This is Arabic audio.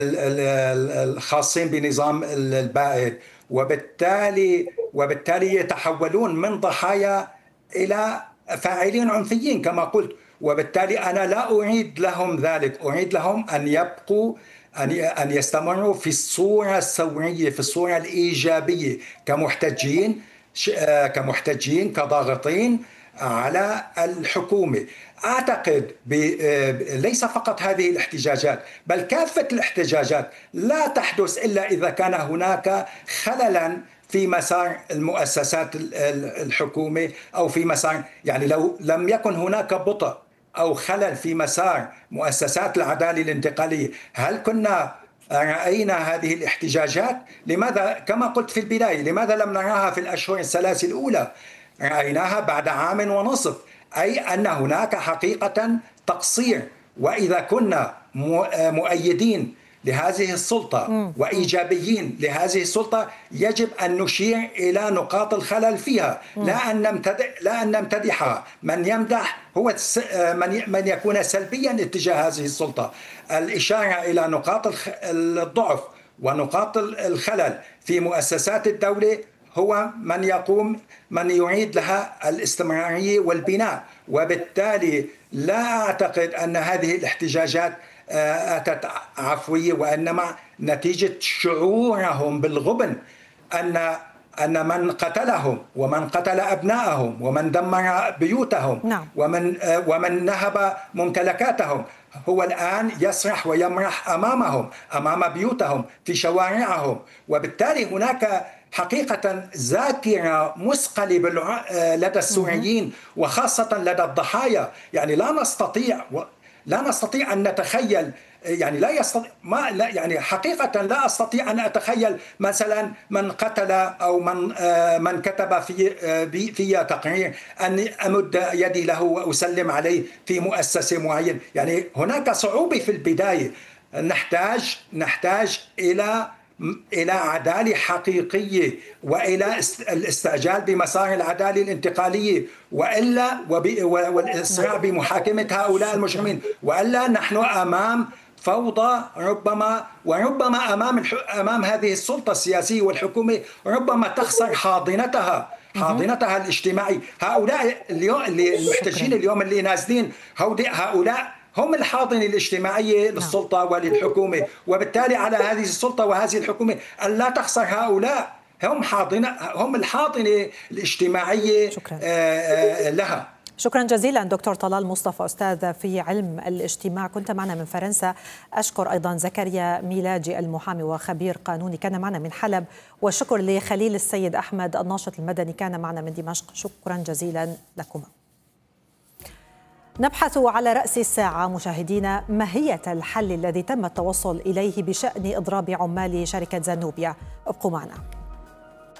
الخاصين بنظام البائد، وبالتالي يتحولون من ضحايا إلى فاعلين عنفيين كما قلت. وبالتالي أنا لا أريد لهم ذلك، أريد لهم أن يبقوا، أن يستمروا في الصورة الثورية، في الصورة الإيجابية، كمحتجين كضاغطين على الحكومة. أعتقد ليس فقط هذه الاحتجاجات، بل كافة الاحتجاجات لا تحدث إلا إذا كان هناك خللا في مسار المؤسسات الحكومة، أو في مسار، يعني لو لم يكن هناك بطء أو خلل في مسار مؤسسات العدالة الانتقالية، هل كنا رأينا هذه الاحتجاجات؟ لماذا كما قلت في البداية، لماذا لم نراها في الأشهر الثلاث الأولى؟ رأيناها بعد عام ونصف، أي أن هناك حقيقة تقصير. وإذا كنا مؤيدين لهذه السلطة وإيجابيين لهذه السلطة، يجب أن نشير إلى نقاط الخلل فيها، لا أن نمتدحها. من يمدح هو من يكون سلبيا اتجاه هذه السلطة. الإشارة إلى نقاط الضعف ونقاط الخلل في مؤسسات الدولة هو من يعيد لها الاستمرارية والبناء. وبالتالي لا أعتقد أن هذه الاحتجاجات أتت عفوية، وإنما نتيجة شعورهم بالغبن أن من قتلهم ومن قتل أبنائهم ومن دمر بيوتهم ومن نهب ممتلكاتهم هو الآن يسرح ويمرح أمام بيوتهم في شوارعهم. وبالتالي هناك حقيقة ذاكرة مثقلة لدى السوريين، وخاصة لدى الضحايا. يعني لا نستطيع أن نتخيل، يعني يعني حقيقة لا أستطيع أن أتخيل مثلا من قتل أو من كتب في تقرير أن أمد يدي له وأسلم عليه في مؤسسة معينة. يعني هناك صعوبة في البداية. نحتاج إلى عدالة حقيقية، وإلى الاستعجال بمسار العدالة الانتقالية، والإسراع بمحاكمة هؤلاء المجرمين، وإلا نحن أمام فوضى، وربما أمام هذه السلطة السياسية والحكومة ربما تخسر حاضنتها الاجتماعي. هؤلاء اليوم المحتجين اليوم اللي نازلين، هؤلاء هم الحاضنة الاجتماعية للسلطة وللحكومة. وبالتالي على هذه السلطة وهذه الحكومة أن لا تخسر هؤلاء، هم الحاضنة الاجتماعية لها. شكرا جزيلا دكتور طلال مصطفى، أستاذ في علم الاجتماع، كنت معنا من فرنسا. أشكر أيضا زكريا ميلاجي المحامي وخبير قانوني كان معنا من حلب، وشكر لخليل السيد أحمد الناشط المدني كان معنا من دمشق. شكرا جزيلا لكم. نبحث على رأس الساعة مشاهدينا ماهية الحل الذي تم التوصل إليه بشأن إضراب عمال شركة زانوبيا. ابقوا معنا.